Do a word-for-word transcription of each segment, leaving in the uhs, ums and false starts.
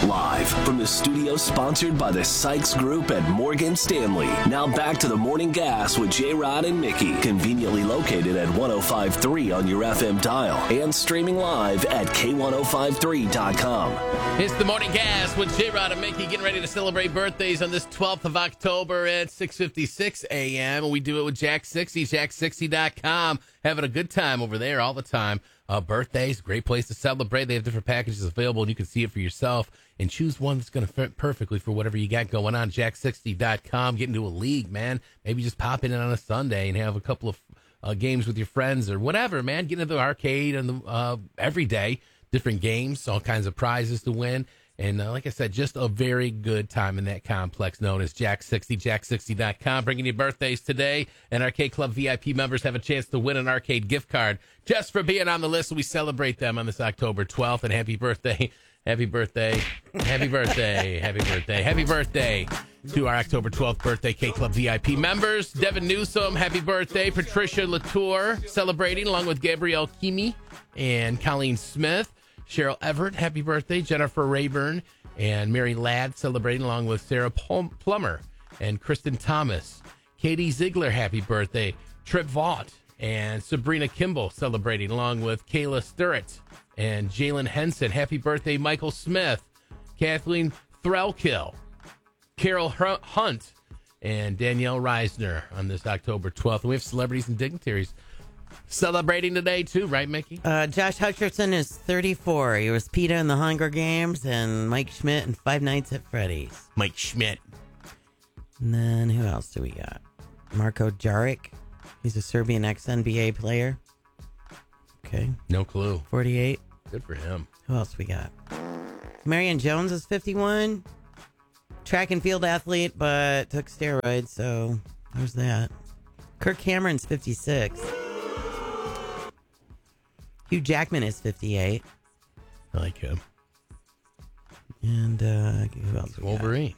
Live from the studio sponsored by the Sykes Group at Morgan Stanley. Now back to the Morning Gas with J-Rod and Mickey. Conveniently located at one oh five point three on your F M dial and streaming live at K ten fifty-three dot com. It's the Morning Gas with J-Rod and Mickey getting ready to celebrate birthdays on this twelfth of October at six fifty-six a.m. We do it with Jack sixty, jack sixty dot com. Having a good time over there all the time. Uh, birthdays, great place to celebrate. They have different packages available, and you can see it for yourself and choose one that's going to fit perfectly for whatever you got going on. jack sixty dot com. Get into a league, man. Maybe just pop in on a Sunday and have a couple of uh, games with your friends or whatever, man. Get into the arcade and the, uh, every day, different games, all kinds of prizes to win. And uh, like I said, just a very good time in that complex known as Jack sixty, jack sixty dot com. Bringing you birthdays today. And Arcade Club V I P members have a chance to win an arcade gift card just for being on the list. We celebrate them on this October twelfth. And happy birthday, happy birthday, happy birthday, happy birthday, happy birthday to our October twelfth birthday K Club V I P members. Devin Newsom, happy birthday. Patricia Latour celebrating along with Gabrielle Kimi and Colleen Smith. Cheryl Everett, happy birthday. Jennifer Rayburn and Mary Ladd celebrating along with Sarah Plum- Plummer and Kristen Thomas. Katie Ziegler, happy birthday. Trip Vaught and Sabrina Kimball celebrating along with Kayla Sturrett and Jalen Henson. Happy birthday, Michael Smith. Kathleen Threlkill, Carol Hunt, and Danielle Reisner on this October twelfth. And we have celebrities and dignitaries celebrating today, too, right, Mickey? Uh, Josh Hutcherson is thirty-four. He was Peeta in the Hunger Games and Mike Schmidt in Five Nights at Freddy's. Mike Schmidt. And then who else do we got? Marko Jaric. He's a Serbian ex-N B A player. Okay. No clue. forty-eight. Good for him. Who else we got? Marion Jones is fifty-one. Track and field athlete, but took steroids, so there's that. Kirk Cameron's fifty-six. Hugh Jackman is fifty-eight. I like him. And uh, who else? Wolverine.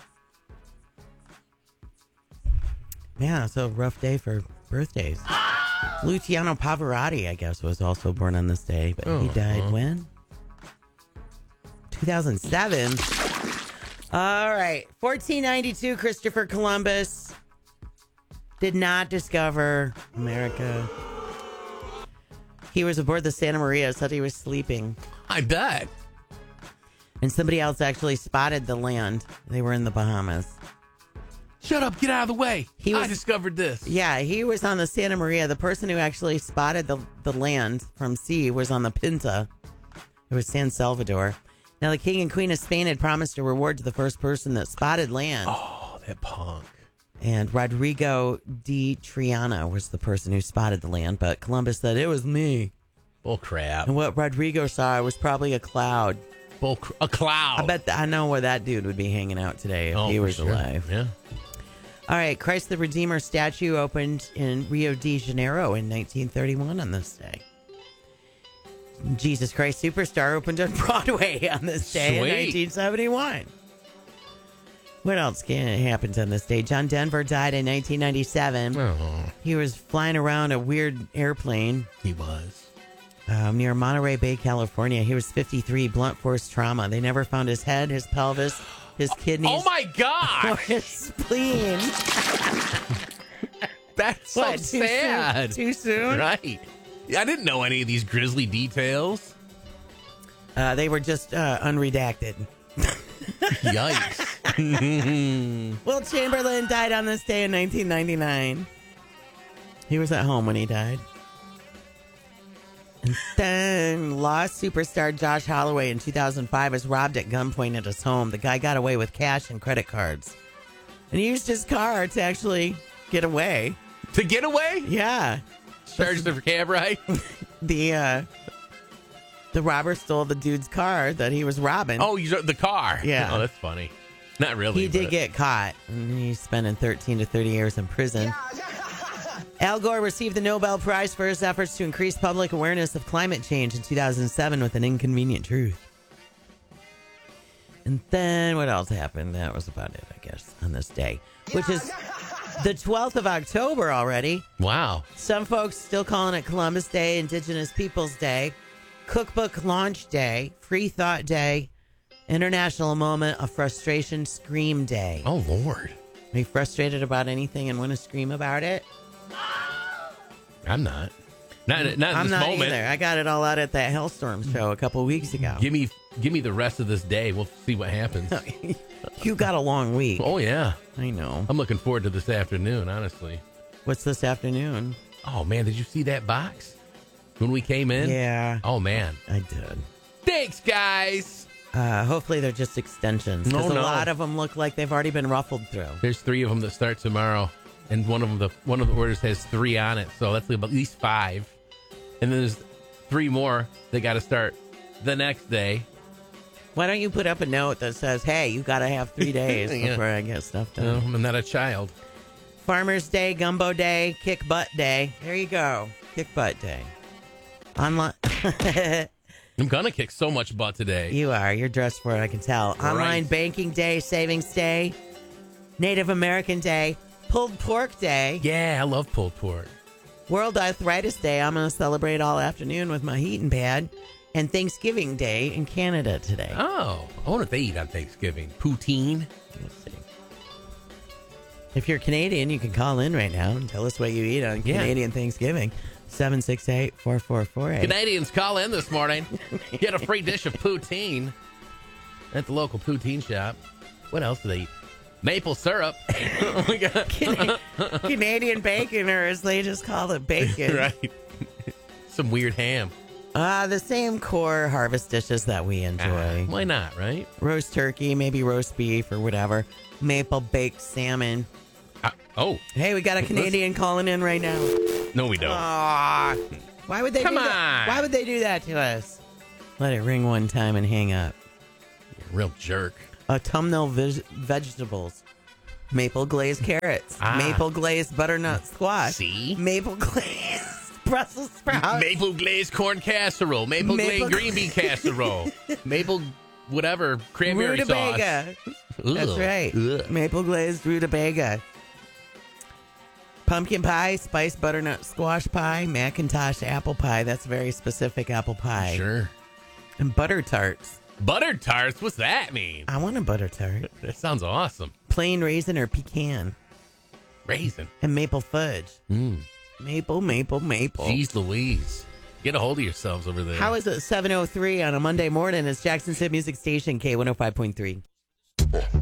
Yeah, it's a rough day for birthdays. Luciano Pavarotti, I guess, was also born on this day, but oh, he died uh-huh. when? two thousand seven. All right. fourteen ninety-two, Christopher Columbus did not discover America. He was aboard the Santa Maria, thought he was sleeping. I bet. And somebody else actually spotted the land. They were in the Bahamas. Shut up, get out of the way. He was, I discovered this. Yeah, he was on the Santa Maria. The person who actually spotted the, the land from sea was on the Pinta. It was San Salvador. Now, the King and Queen of Spain had promised a reward to the first person that spotted land. Oh, that punk. And Rodrigo de Triana was the person who spotted the land, but Columbus said, it was me. Bull crap. And what Rodrigo saw was probably a cloud. Bull cr- a cloud. I bet th- I know where that dude would be hanging out today if oh, he was sure. alive. Yeah. All right, Christ the Redeemer statue opened in Rio de Janeiro in nineteen thirty-one on this day. Jesus Christ Superstar opened on Broadway on this day Sweet. in nineteen seventy-one. What else can happens on this day? John Denver died in nineteen ninety-seven. Oh, He was flying around a weird airplane he was. um, near Monterey Bay, California. He was fifty-three, blunt force trauma. They never found his head, his pelvis, his kidneys. Oh, my Or God. his spleen. That's so What, too sad. soon? Too soon? Right. I didn't know any of these grisly details. Uh, they were just uh, unredacted. Yikes. Will Chamberlain died on this day in nineteen ninety-nine. He was at home when he died. And then lost superstar Josh Holloway in two thousand five was robbed at gunpoint at his home. The guy got away with cash and credit cards. And he used his car to actually get away. To get away? Yeah. Charged for cab ride? The uh, the robber stole the dude's car that he was robbing. Oh, you the car. Yeah. Oh, that's funny. Not really. He did but- get caught, and he's spending thirteen to thirty years in prison. Al Gore received the Nobel Prize for his efforts to increase public awareness of climate change in two thousand seven with An Inconvenient Truth. And then what else happened? That was about it, I guess, on this day, which is the twelfth of October already. Wow. Some folks still calling it Columbus Day, Indigenous Peoples Day, Cookbook Launch Day, Free Thought Day, International Moment of Frustration Scream Day. Oh, Lord. Are you frustrated about anything and want to scream about it? I'm not. Not, not in I'm this not moment. either. I got it all out at that Hailstorm show a couple weeks ago. Give me, give me the rest of this day. We'll see what happens. You got a long week. Oh, yeah. I know. I'm looking forward to this afternoon, honestly. What's this afternoon? Oh, man, did you see that box when we came in? Yeah. Oh, man. I did. Thanks, guys. Uh, hopefully they're just extensions. No, Because a no. lot of them look like they've already been ruffled through. There's three of them that start tomorrow, and one of them, the one of the orders has three on it, so that's at least five. And then there's three more that got to start the next day. Why don't you put up a note that says, hey, you got to have three days Yeah. before I get stuff No, done? I'm not a child. Farmer's Day, Gumbo Day, Kick Butt Day. There you go. Kick Butt Day. Online. I'm gonna kick so much butt today. You are. You're dressed for it, I can tell. Online Right. Banking Day, Savings Day, Native American Day, Pulled Pork Day, Yeah, I love pulled pork. World Arthritis Day. I'm going to celebrate all afternoon with my heating pad, and Thanksgiving Day in Canada today. Oh, I wonder if they eat on Thanksgiving. Poutine. Let's see. If you're Canadian, you can call in right now and tell us what you eat on Yeah. Canadian Thanksgiving. seven six eight, four four four eight. Canadians, call in this morning. Get a free dish of poutine at the local poutine shop. What else do they eat? Maple syrup. We got- Can- Canadian bacon, or as they just call it, bacon. right. Some weird ham. Uh, the same core harvest dishes that we enjoy. Ah, why not, right? Roast turkey, maybe roast beef or whatever. Maple baked salmon. Uh, oh, Hey, we got a Canadian calling in right now. no, we don't. Aw, why would they Come do that? on. Why would they do that to us? Let it ring one time and hang up. Real jerk. Autumnal veg- vegetables. Maple glazed carrots. Ah. Maple glazed butternut squash. See? Maple glazed Brussels sprouts. Maple glazed corn casserole. Maple, Maple- glazed green bean casserole. Maple whatever cranberry Rutabaga. sauce. That's Ugh. right. Ugh. Maple glazed rutabaga. Pumpkin pie, spiced butternut squash pie, Macintosh apple pie. That's very specific apple pie. Sure. And butter tarts. Buttered tarts. What's that mean? I want a butter tart. That sounds awesome. Plain raisin or pecan. Raisin. And maple fudge. Mm. Maple, maple, maple. Jeez Louise. Get a hold of yourselves over there. How is it seven oh three on a Monday morning? It's Jackson City Music Station, K one oh five point three.